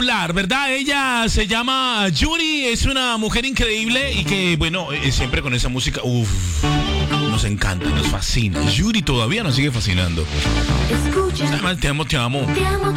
espectacular, ¿verdad? Ella se llama Yuri, es una mujer increíble y que, bueno, siempre con esa música, nos encanta, nos fascina. Yuri todavía nos sigue fascinando. Escucha. Además, te amo, te amo. Te amo